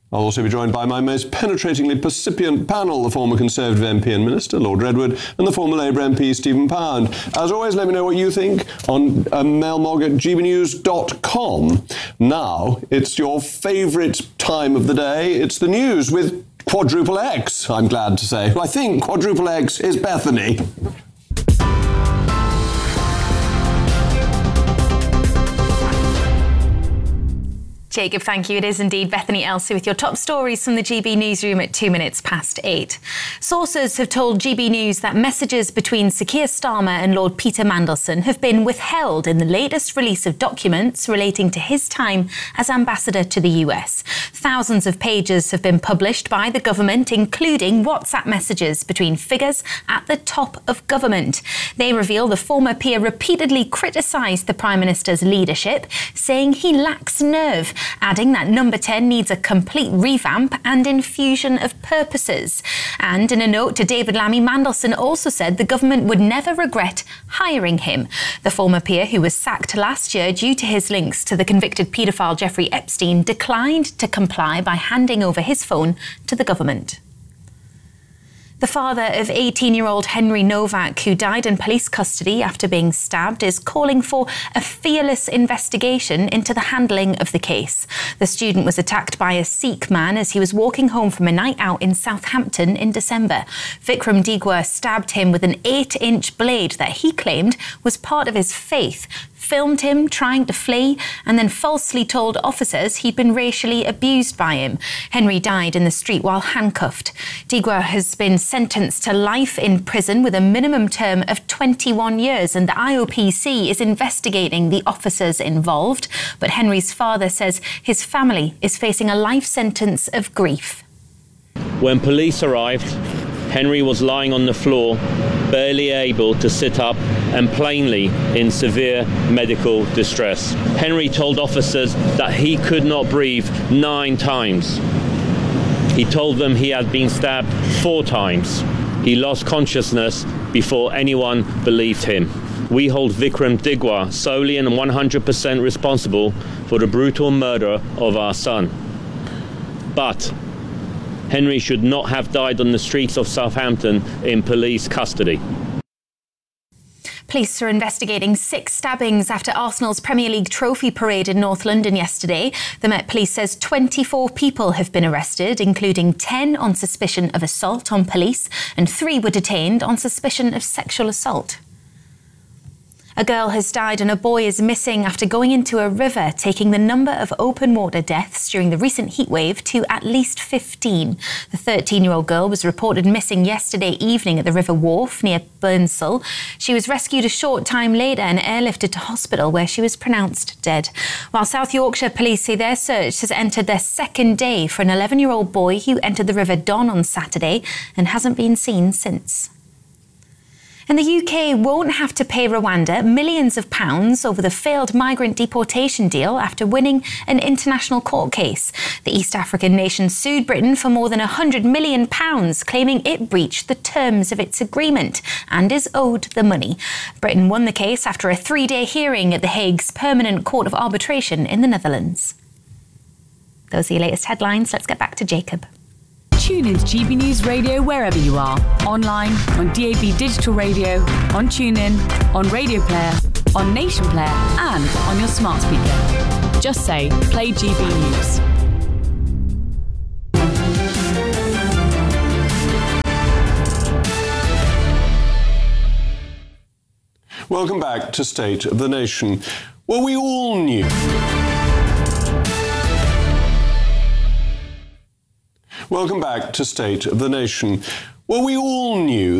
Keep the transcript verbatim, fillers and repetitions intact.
I'll also be joined by my most penetratingly percipient panel, the former Conservative M P and Minister, Lord Redwood, and the former Labour M P, Stephen Pound. As always, let me know what you think on uh, mailmog at g b news dot com. Now, it's your favourite time of the day. It's the news with Quadruple X, I'm glad to say. I think Quadruple X is Bethany. Jacob, thank you. It is indeed Bethany Elsey with your top stories from the G B newsroom at two minutes past eight. Sources have told G B News that messages between Sir Keir Starmer and Lord Peter Mandelson have been withheld in the latest release of documents relating to his time as ambassador to the U S. Thousands of pages have been published by the government, including WhatsApp messages between figures at the top of government. They reveal the former peer repeatedly criticised the Prime Minister's leadership, saying he lacks nerve, adding that Number ten needs a complete revamp and infusion of purposes. And in a note to David Lammy, Mandelson also said the government would never regret hiring him. The former peer, who was sacked last year due to his links to the convicted paedophile Jeffrey Epstein, declined to comply by handing over his phone to the government. The father of eighteen-year-old Henry Novak, who died in police custody after being stabbed, is calling for a fearless investigation into the handling of the case. The student was attacked by a Sikh man as he was walking home from a night out in Southampton in December. Vikram Digwa stabbed him with an eight-inch blade that he claimed was part of his faith, filmed him trying to flee, and then falsely told officers he'd been racially abused by him. Henry died in the street while handcuffed. Digwa has been sentenced to life in prison with a minimum term of twenty-one years, and the I O P C is investigating the officers involved. But Henry's father says his family is facing a life sentence of grief. When police arrived, Henry was lying on the floor, barely able to sit up and plainly in severe medical distress. Henry told officers that he could not breathe nine times. He told them he had been stabbed four times. He lost consciousness before anyone believed him. We hold Vikram Digwa solely and one hundred percent responsible for the brutal murder of our son. But Henry should not have died on the streets of Southampton in police custody. Police are investigating six stabbings after Arsenal's Premier League trophy parade in North London yesterday. The Met Police says twenty-four people have been arrested, including ten on suspicion of assault on police, and three were detained on suspicion of sexual assault. A girl has died and a boy is missing after going into a river, taking the number of open water deaths during the recent heatwave to at least fifteen. The thirteen-year-old girl was reported missing yesterday evening at the River Wharfe near Burnsall. She was rescued a short time later and airlifted to hospital, where she was pronounced dead. While South Yorkshire police say their search has entered their second day for an eleven-year-old boy who entered the River Don on Saturday and hasn't been seen since. And the U K won't have to pay Rwanda millions of pounds over the failed migrant deportation deal after winning an international court case. The East African nation sued Britain for more than one hundred million pounds, claiming it breached the terms of its agreement and is owed the money. Britain won the case after a three-day hearing at The Hague's Permanent Court of Arbitration in the Netherlands. Those are your latest headlines. Let's get back to Jacob. Tune into G B News Radio wherever you are. Online, on D A B Digital Radio, on TuneIn, on Radio Player, on Nation Player, and on your smart speaker. Just say, play G B News. Welcome back to State of the Nation. Well, we all knew. Welcome back to State of the Nation. Well, we all knew